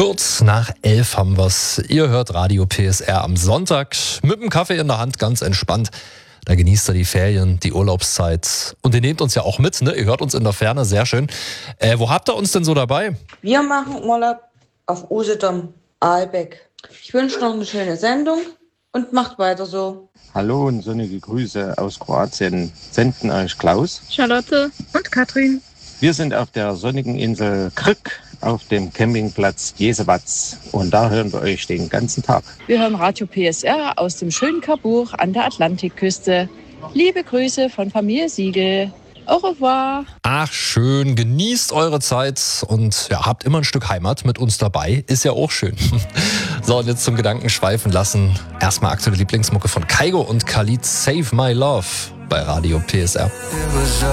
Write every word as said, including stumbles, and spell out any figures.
Kurz nach elf haben wir's. Ihr hört Radio P S R am Sonntag mit dem Kaffee in der Hand, ganz entspannt. Da genießt ihr die Ferien, die Urlaubszeit. Und ihr nehmt uns ja auch mit, ne? Ihr hört uns in der Ferne, sehr schön. Äh, wo habt ihr uns denn so dabei? Wir machen Urlaub auf Usedom, Aalbeck. Ich wünsche noch eine schöne Sendung und macht weiter so. Hallo und sonnige Grüße aus Kroatien. Senden euch Klaus, Charlotte und Katrin. Wir sind auf der sonnigen Insel Krk auf dem Campingplatz Jesewatt und da hören wir euch den ganzen Tag. Wir hören Radio P S R aus dem schönen Cabourg an der Atlantikküste. Liebe Grüße von Familie Siegel. Au revoir. Ach schön, genießt eure Zeit und ja, habt immer ein Stück Heimat mit uns dabei. Ist ja auch schön. So, und jetzt zum Gedanken schweifen lassen. Erstmal aktuelle Lieblingsmucke von Kaigo und Khalid, Save My Love bei Radio P S R.